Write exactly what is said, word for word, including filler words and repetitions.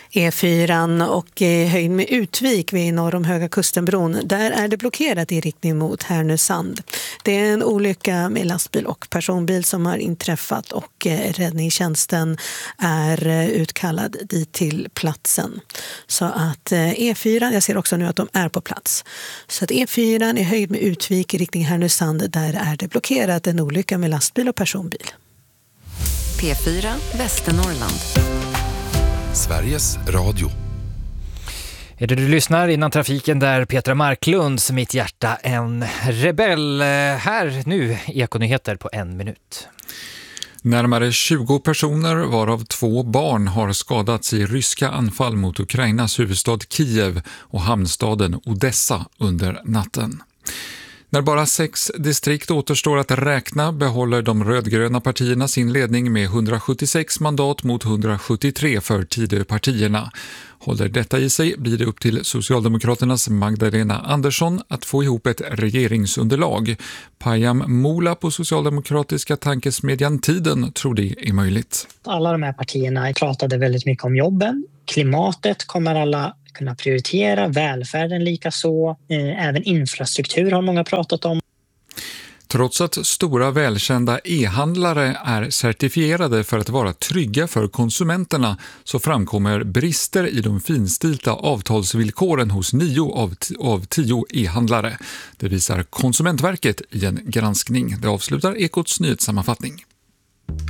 E fyran och i höjd med Utvik vid norr om Höga Kustenbron. Där är det blockerat i riktning mot Härnösand. Det är en olycka med lastbil och personbil som har inträffat och räddningstjänsten är utkallad dit till platsen. Så att E fyran, jag ser också nu att de är på plats. Så att E fyran i höjd med Utvik i riktning Härnösand, där är det blockerat en olycka med lastbil och personbil. P fyra Västernorrland. Sveriges Radio. Är det du lyssnar innan trafiken där Petra Marklunds Mitt hjärta en rebell. Här nu Ekonyheter på en minut. Närmare tjugo personer varav två barn har skadats i ryska anfall mot Ukrainas huvudstad Kiev och hamnstaden Odessa under natten. När bara sex distrikt återstår att räkna behåller de rödgröna partierna sin ledning med hundrasjuttiosex mandat mot hundrasjuttiotre för Tidöpartierna. Håller detta i sig blir det upp till Socialdemokraternas Magdalena Andersson att få ihop ett regeringsunderlag. Payam Mola på socialdemokratiska tankesmedjan Tiden tror det är möjligt. Alla de här partierna pratade väldigt mycket om jobben. Klimatet kommer alla kunna prioritera, välfärden lika så. Även infrastruktur har många pratat om. Trots att stora välkända e-handlare är certifierade för att vara trygga för konsumenterna så framkommer brister i de finstilta avtalsvillkoren hos nio av, t- av tio e-handlare. Det visar Konsumentverket i en granskning. Det avslutar Ekots nyhetssammanfattning.